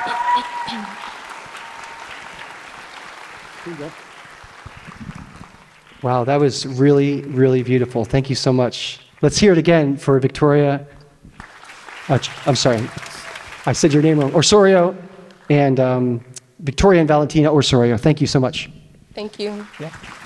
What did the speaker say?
Wow, that was really, really beautiful. Thank you so much. Let's hear it again for Victoria. I'm sorry, I said your name wrong. Osorio and Victoria and Valentina Osorio. Thank you so much. Thank you. Yeah.